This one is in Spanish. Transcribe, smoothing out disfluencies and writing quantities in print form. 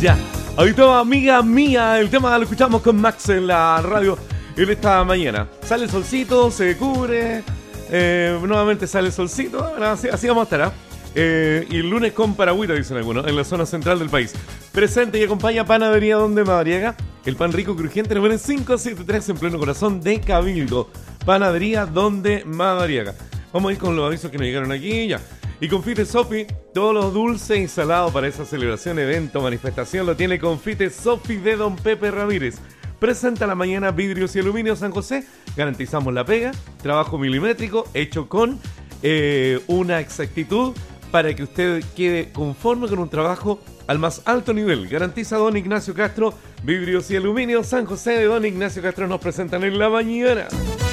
Ya, ahorita amiga mía, el tema lo escuchamos con Max en la radio en esta mañana. Sale el solcito, se cubre, nuevamente sale el solcito, bueno, así vamos a estar, ¿eh? Y el lunes con paragüita, dicen algunos, en la zona central del país. Presente y acompaña Panadería Donde Madariaga, el pan rico crujiente número 573 en pleno corazón de Cabildo. Panadería Donde Madariaga. Vamos a ir con los avisos que nos llegaron aquí ya. Y Sofi, todos los dulces y salados para esa celebración, evento, manifestación lo tiene Confite Sofi de Don Pepe Ramírez. Presenta la mañana vidrios y aluminio San José. Garantizamos la pega, trabajo milimétrico hecho con una exactitud para que usted quede conforme con un trabajo al más alto nivel. Garantiza Don Ignacio Castro, vidrios y aluminio San José de Don Ignacio Castro nos presentan en la mañana.